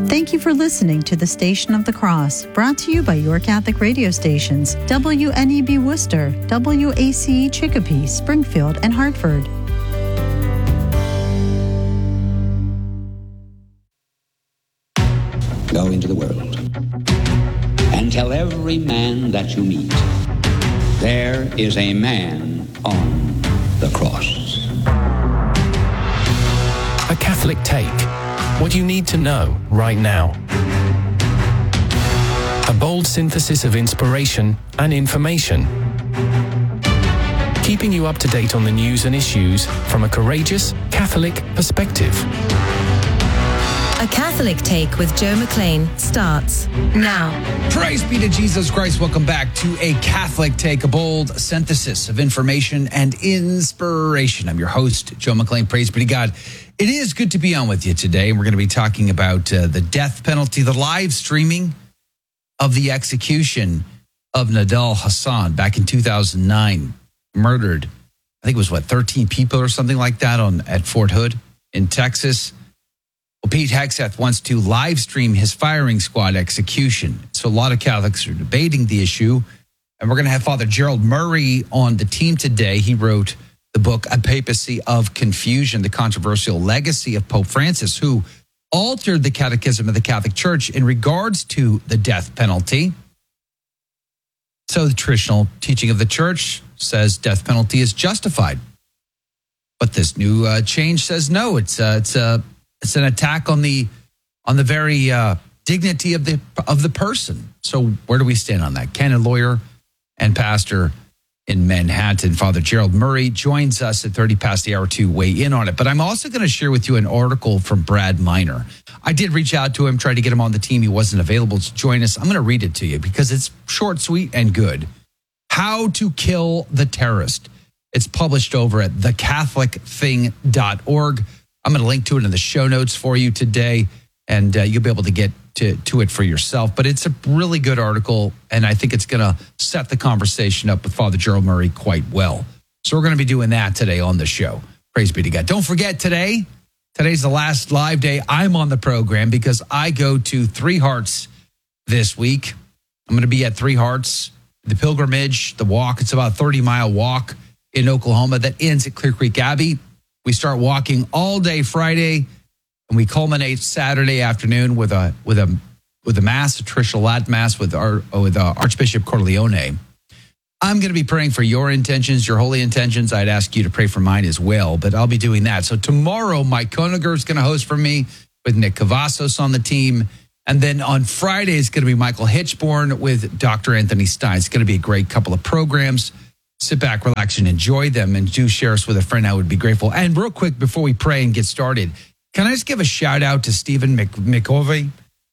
Thank you for listening to the Station of the Cross, brought to you by your Catholic radio stations, WNEB Worcester, WACE Chicopee, Springfield, and Hartford. Go into the world and tell every man that you meet, there is a man on the cross. A Catholic Take. What you need to know right now. A bold synthesis of inspiration and information. Keeping you up to date on the news and issues from a courageous Catholic perspective. A Catholic Take with Joe McLean starts now. Praise be to Jesus Christ. Welcome back to A Catholic Take, a bold synthesis of information and inspiration. I'm your host, Joe McLean. Praise be to God. It is good to be on with you today. We're going to be talking about the death penalty, the live streaming of the execution of Nidal Hasan back in 2009. Murdered, I think it was 13 people or something like that at Fort Hood in Texas. Well, Pete Hegseth wants to live stream his firing squad execution. So a lot of Catholics are debating the issue. And we're going to have Father Gerald Murray on the team today. He wrote the book, A Papacy of Confusion, the controversial legacy of Pope Francis, who altered the catechism of the Catholic Church in regards to the death penalty. So the traditional teaching of the Church says death penalty is justified. But this new change says no, it's an attack on the very dignity of the person. So where do we stand on that? Canon lawyer and pastor in Manhattan, Father Gerald Murray, joins us at 30 past the hour to weigh in on it. But I'm also going to share with you an article from Brad Miner. I did reach out to him, tried to get him on the team. He wasn't available to join us. I'm going to read it to you because it's short, sweet, and good. How to Kill the Terrorist. It's published over at thecatholicthing.org. I'm going to link to it in the show notes for you today, and you'll be able to get to it for yourself. But it's a really good article, and I think it's going to set the conversation up with Father Gerald Murray quite well. So we're going to be doing that today on the show. Praise be to God. Don't forget today's the last live day I'm on the program because I go to Three Hearts this week. I'm going to be at Three Hearts, the pilgrimage, the walk. It's about a 30-mile walk in Oklahoma that ends at Clear Creek Abbey. We start walking all day Friday, and we culminate Saturday afternoon with a mass, a traditional Latin mass with Archbishop Corleone. I'm going to be praying for your intentions, your holy intentions. I'd ask you to pray for mine as well, but I'll be doing that. So tomorrow, Mike Koniger is going to host for me with Nick Cavazos on the team. And then on Friday, it's going to be Michael Hitchborn with Dr. Anthony Stein. It's going to be a great couple of programs. Sit back, relax, and enjoy them. And do share us with a friend. I would be grateful. And real quick, before we pray and get started, can I just give a shout out to Stephen McOvey?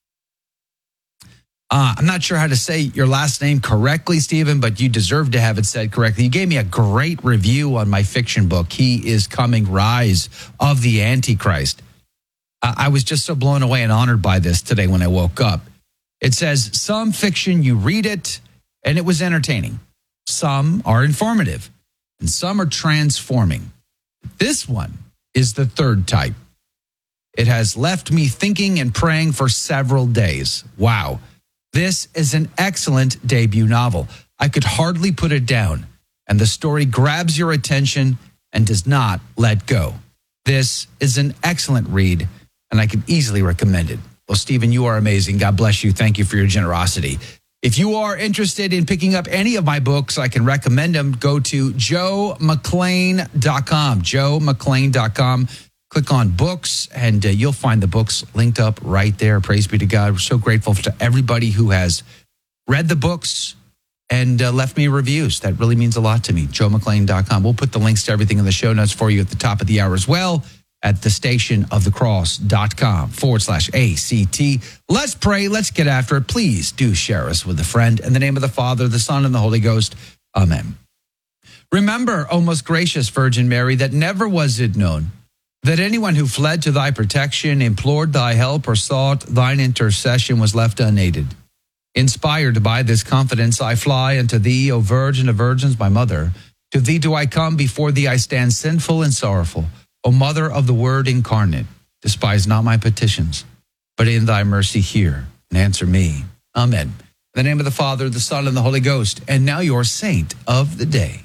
I'm not sure how to say your last name correctly, Stephen, but you deserve to have it said correctly. You gave me a great review on my fiction book, He Is Coming, Rise of the Antichrist. I was just so blown away and honored by this today when I woke up. It says, some fiction, you read it, and it was entertaining. Some are informative, and some are transforming. This one is the third type. It has left me thinking and praying for several days. Wow. This is an excellent debut novel. I could hardly put it down, and the story grabs your attention and does not let go. This is an excellent read, and I can easily recommend it. Well, Stephen, you are amazing. God bless you. Thank you for your generosity. If you are interested in picking up any of my books, I can recommend them. Go to joemclain.com, joemclain.com. Click on books, and you'll find the books linked up right there. Praise be to God. We're so grateful to everybody who has read the books and left me reviews. That really means a lot to me. joemclain.com. We'll put the links to everything in the show notes for you at the top of the hour as well at thestationofthecross.com/ACT. Let's pray. Let's get after it. Please do share us with a friend. In the name of the Father, the Son, and the Holy Ghost. Amen. Remember, O most gracious Virgin Mary, that never was it known that anyone who fled to thy protection, implored thy help, or sought thine intercession was left unaided. Inspired by this confidence, I fly unto thee, O Virgin of Virgins, my mother. To thee do I come, before thee I stand sinful and sorrowful. O Mother of the Word incarnate, despise not my petitions, but in thy mercy hear and answer me. Amen. In the name of the Father, the Son, and the Holy Ghost. And now your saint of the day.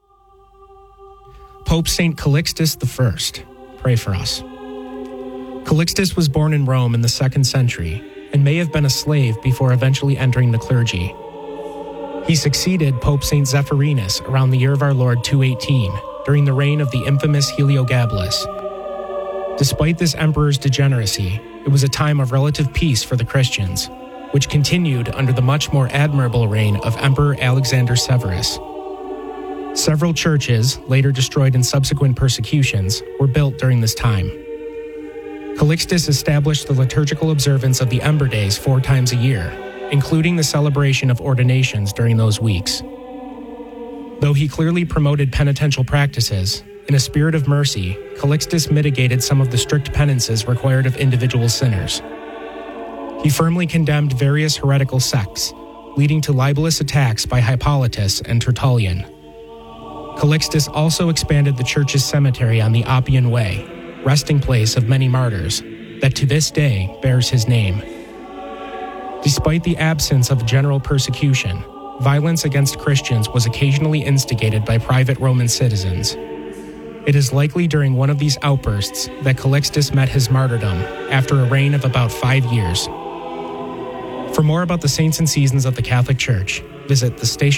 Pope St. Calixtus I. Pray for us. Calixtus was born in Rome in the 2nd century and may have been a slave before eventually entering the clergy. He succeeded Pope St. Zephyrinus around the year of our Lord 218 during the reign of the infamous Heliogabalus. Despite this emperor's degeneracy, it was a time of relative peace for the Christians, which continued under the much more admirable reign of Emperor Alexander Severus. Several churches, later destroyed in subsequent persecutions, were built during this time. Calixtus established the liturgical observance of the Ember Days 4 times a year, including the celebration of ordinations during those weeks. Though he clearly promoted penitential practices, in a spirit of mercy, Calixtus mitigated some of the strict penances required of individual sinners. He firmly condemned various heretical sects, leading to libelous attacks by Hippolytus and Tertullian. Calixtus also expanded the church's cemetery on the Appian Way, resting place of many martyrs, that to this day bears his name. Despite the absence of general persecution, violence against Christians was occasionally instigated by private Roman citizens. It is likely during one of these outbursts that Calixtus met his martyrdom after a reign of about 5 years. For more about the saints and seasons of the Catholic Church, visit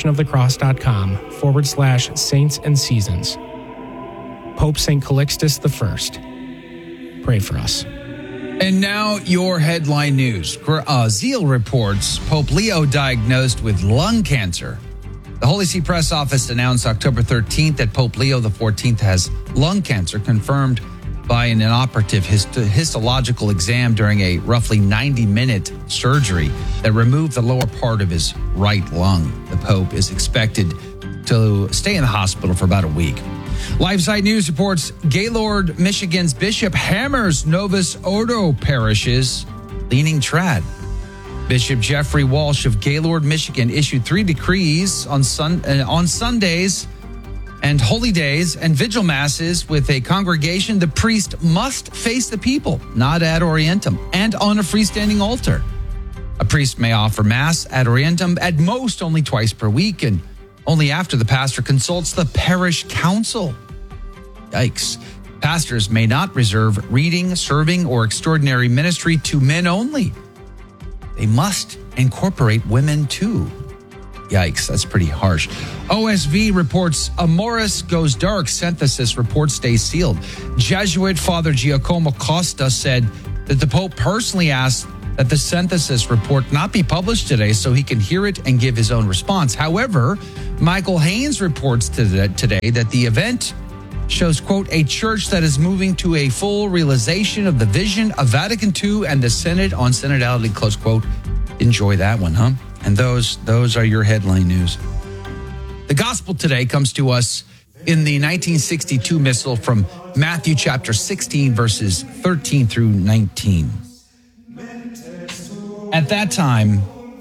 thestationofthecross.com/saints and seasons. Pope St. Calixtus I. Pray for us. And now your headline news. Zeal reports Pope Leo diagnosed with lung cancer. The Holy See Press Office announced October 13th that Pope Leo XIV has lung cancer, confirmed by an inoperative histological exam during a roughly 90-minute surgery that removed the lower part of his right lung. The Pope is expected to stay in the hospital for about a week. LiveSite News reports Gaylord, Michigan's bishop hammers Novus Ordo parishes, leaning trad. Bishop Jeffrey Walsh of Gaylord, Michigan, issued 3 decrees on Sundays and holy days and vigil masses with a congregation. The priest must face the people, not ad orientem, and on a freestanding altar. A priest may offer mass ad orientem at most only twice per week and only after the pastor consults the parish council. Yikes. Pastors may not reserve reading, serving, or extraordinary ministry to men only. They must incorporate women too. Yikes, that's pretty harsh. OSV reports Amoris goes dark. Synthesis report stays sealed. Jesuit Father Giacomo Costa said that the Pope personally asked that the synthesis report not be published today so he can hear it and give his own response. However, Michael Haynes reports today that the event shows, quote, a church that is moving to a full realization of the vision of Vatican II and the Synod on Synodality, close quote. Enjoy that one, huh? And those are your headline news. The gospel today comes to us in the 1962 missal from Matthew chapter 16, verses 13 through 19. At that time,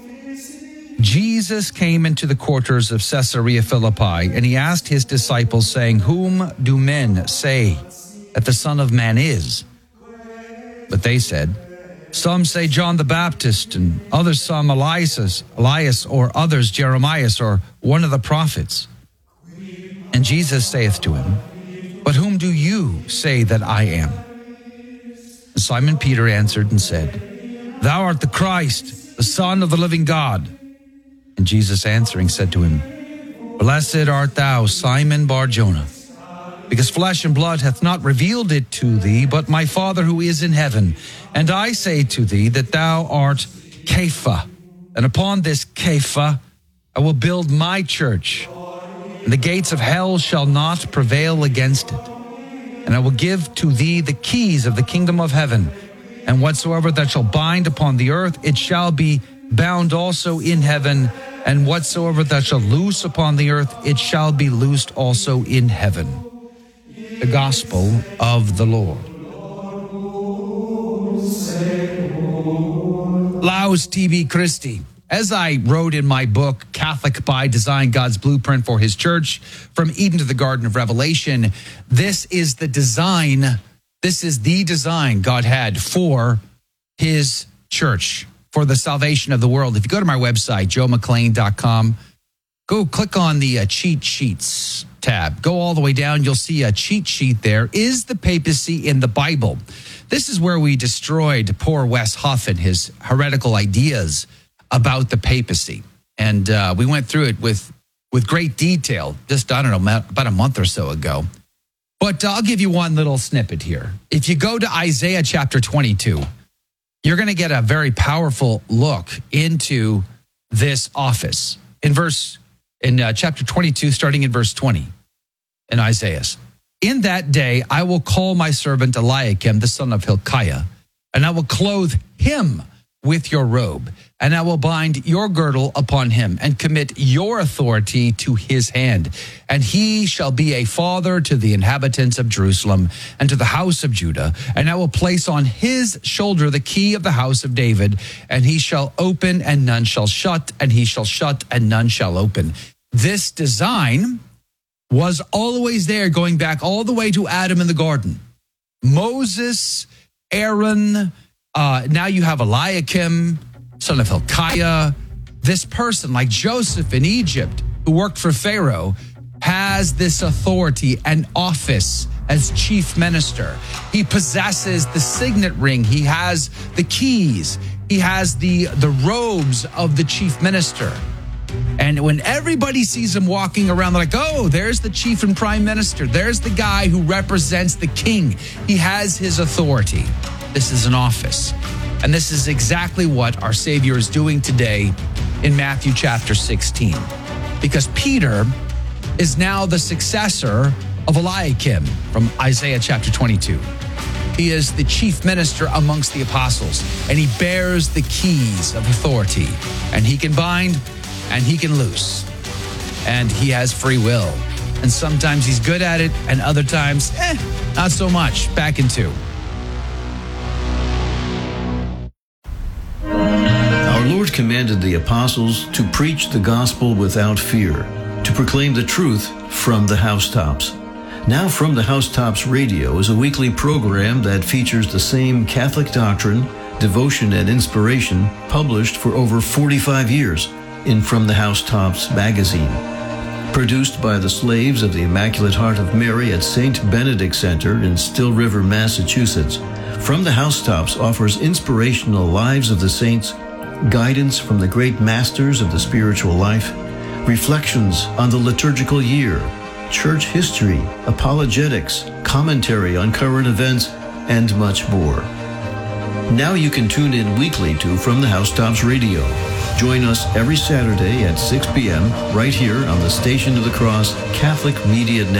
Jesus came into the quarters of Caesarea Philippi, and he asked his disciples, saying, whom do men say that the Son of Man is? But they said, some say John the Baptist, and others some Elias, or others Jeremiah, or one of the prophets. And Jesus saith to him, but whom do you say that I am? And Simon Peter answered and said, thou art the Christ, the Son of the living God. And Jesus answering said to him, blessed art thou, Simon Bar-Jonah, because flesh and blood hath not revealed it to thee, but my Father who is in heaven. And I say to thee that thou art Kepha, and upon this Kepha I will build my church, and the gates of hell shall not prevail against it. And I will give to thee the keys of the kingdom of heaven, and whatsoever that shall bind upon the earth, it shall be bound also in heaven, and whatsoever that shall loose upon the earth, it shall be loosed also in heaven. The gospel of the Lord. Laus Tibi Christi. As I wrote in my book, Catholic by Design, God's Blueprint for His Church, from Eden to the Garden of Revelation, this is the design God had for his church for the salvation of the world. If you go to my website, joemcclain.com, go click on the cheat sheets tab. Go all the way down. You'll see a cheat sheet there. Is the papacy in the Bible? This is where we destroyed poor Wes Huff and his heretical ideas about the papacy. And we went through it with great detail just, I don't know, about a month or so ago. But I'll give you one little snippet here. If you go to Isaiah chapter 22, you're going to get a very powerful look into this office. In chapter 22, starting in verse 20 in Isaiah. In that day, I will call my servant Eliakim, the son of Hilkiah, and I will clothe him with your robe, and I will bind your girdle upon him and commit your authority to his hand. And he shall be a father to the inhabitants of Jerusalem and to the house of Judah. And I will place on his shoulder the key of the house of David, and he shall open and none shall shut, and he shall shut and none shall open. This design was always there, going back all the way to Adam in the garden. Moses, Aaron, now you have Eliakim, son of Hilkiah. This person, like Joseph in Egypt, who worked for Pharaoh, has this authority and office as chief minister. He possesses the signet ring. He has the keys. He has the robes of the chief minister. And when everybody sees him walking around, they're like, oh, there's the chief and prime minister. There's the guy who represents the king. He has his authority. This is an office. And this is exactly what our Savior is doing today in Matthew chapter 16. Because Peter is now the successor of Eliakim from Isaiah chapter 22. He is the chief minister amongst the apostles, and he bears the keys of authority. And he can bind and he can loose. And he has free will. And sometimes he's good at it, and other times, not so much. Back in 2. Our Lord commanded the apostles to preach the gospel without fear, to proclaim the truth from the housetops. Now From the Housetops Radio is a weekly program that features the same Catholic doctrine, devotion, and inspiration published for over 45 years in From the Housetops magazine. Produced by the slaves of the Immaculate Heart of Mary at St. Benedict Center in Still River, Massachusetts, From the Housetops offers inspirational lives of the saints, guidance from the great masters of the spiritual life, reflections on the liturgical year, church history, apologetics, commentary on current events, and much more. Now you can tune in weekly to From the Housetops Radio. Join us every Saturday at 6 p.m. right here on the Station of the Cross Catholic Media Network.